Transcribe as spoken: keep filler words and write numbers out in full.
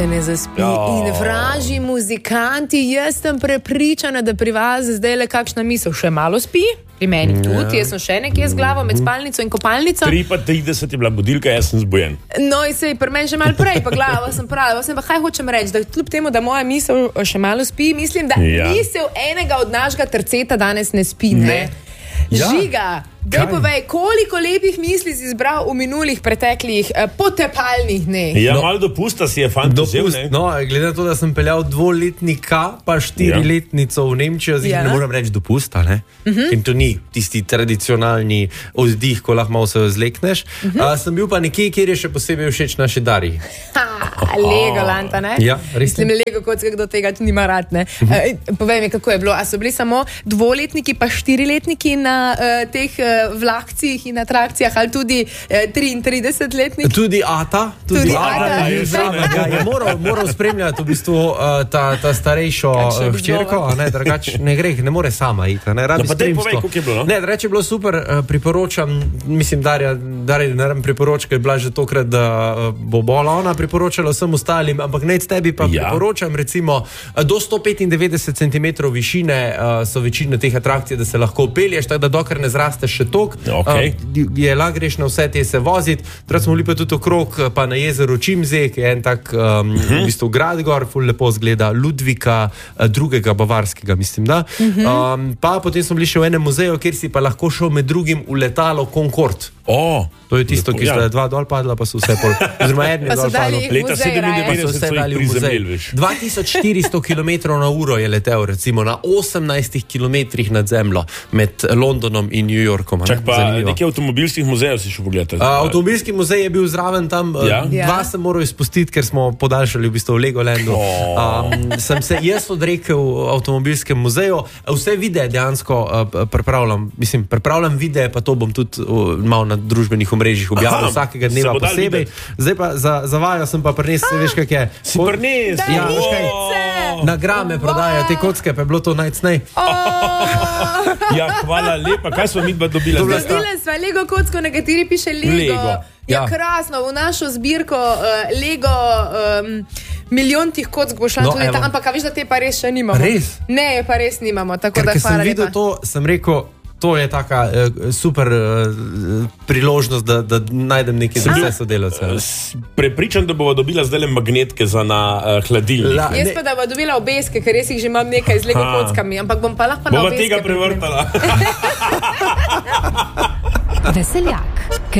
Ne zaspi. Oh. In vraži muzikanti, jaz sem prepričana, da pri vas zdaj le kakšna misel še malo spi. Pri meni tudi, jaz sem še nekje z glavo med spalnico in kopalnico. tri pa trideset je bila budilka, jaz sem zbujen. No, in se je pri meni že malo prej, pa glava sem pravila. Sem pa kaj hočem reči, da kljub temu, da moja misel še malo spi, mislim, da ja. misel enega od našega terceta danes ne spi, ne? ne. Ja. Žiga, daj povej, koliko lepih misli si izbral v minulih preteklih eh, potepalnih dneh? Ja, no, malo dopusta si je fant vzel, ne? No, glede na to, da sem peljal dvoletnika, pa štiriletnico v Nemčijo, zdaj ja. ne moram reči dopusta, ne? Uh-huh. In to ni tisti tradicionalni oddih, ko lahko malo se zlekneš. Uh-huh. Uh, sem bil pa nekje, kjer je še posebej všeč naši Dari. Ha, Legolanda, ne? Ja, res. Mislim, Lego kocka, kdo tega nima rad, ne? Uh-huh. Uh, povej mi, kako je bilo. A so bili samo dvoletniki pa štiriletniki na uh, teh uh, vlakcih in atrakcijah, ali tudi uh, triintridesetletniki? Tudi Ata. Tudi, tudi Ata. Ata je, ja, je moral, moral spremljati v bistvu uh, ta, ta starejšo hčerko, a ne, drugač ne gre, ne more sama iti, ne, rabi no, spremstvo. Povej, je bilo, no? Ne, drugač je bilo super, uh, priporočam, mislim, Darja, Darja ne rabim priporočka, je bila že tokrat, da uh, bo bola ona priporočala vsem ostalim, ampak ne tebi pa ja. priporočam, recimo, uh, do sto petindevetdeset centimetrov višine uh, so večine teh atrakcij, da se lahko pelješ, tako da dokler ne zrasteš še tok, okay. uh, je lahko greš na vse te se voziti. Takrat smo bili pa tudi okrog, pa na jezeru Čimze, ki je en tak um, uh-huh. v bistvu grad gor, ful lepo zgleda, Ludvika uh, drugega bavarskega, mislim, da. Uh-huh. Um, pa potem smo bili še v enem muzeju, kjer si pa lahko šel med drugim v letalo Concorde. Oh, to je tisto, ki sta dva dol padla, pa so vse pol. Oziroma eden je dol padla. Leta sedemindevetdeset so jih prizemljali. dva tisoč štiristo kilometrov na uro je letel, recimo na osemnajstih kilometrih nad zemljo med Londonom in New Yorkom. Čak pa nekaj avtomobilskih muzejev si še pogledati. Uh, avtomobilski muzej je bil zraven tam, ja? uh, dva sem moral izpustiti, ker smo podaljšali v bistvu v Legolandu. Oh. Um, sem se jaz odrekel v avtomobilskem muzeju. Vse videe dejansko uh, pripravljam, mislim, pripravljam videe, pa to bom tudi uh, malo na družbenih omrežjih objavil vsakega dneva posebej. Zdaj pa za, za vajo sem pa prinesel, ah, veš, kak je. Si prinesel? Ja, veš kaj, na grame wow. prodajajo te kocke, pa je bilo to najcnej. Oh. Ja, hvala lepa. Kaj smo mi dva dobila? Dobila sva Lego kocko, na kateri piše Lego. Lego. Ja, krasno, v našo zbirko uh, Lego um, milijon tih kock bo šla no, tudi tam, ampak a veš, da te pa res še nimamo. Res? Ne, pa res nimamo, tako ker, da hvala lepa. Ker sem videl to, sem rekel, to je taka uh, super uh, priložnost, da, da najdem nekaj za vse sodelavce. Prepričan, da bova dobila zdaj le magnetke za na uh, hladilnik. La, Jaz pa da bova dobila obeske, ker res jih že imam nekaj z Lego ha. kockami, ampak bom pa lahko na bova obeske. Bova tega prevrtala. Veseljak.